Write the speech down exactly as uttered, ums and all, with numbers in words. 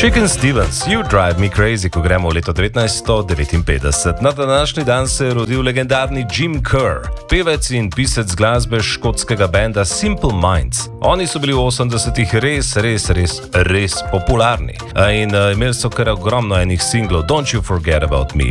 Chicken Stevens, You Drive Me Crazy, ko gremo v leto devetnajststo devetinpetdeset. Na današnji dan se je rodil legendarni Jim Kerr, pevec in pisec glasbe škotskega benda Simple Minds. Oni so bili v osemdesetih res, res, res, res popularni in uh, imeli so kar ogromno enih singlov. Don't You Forget About Me,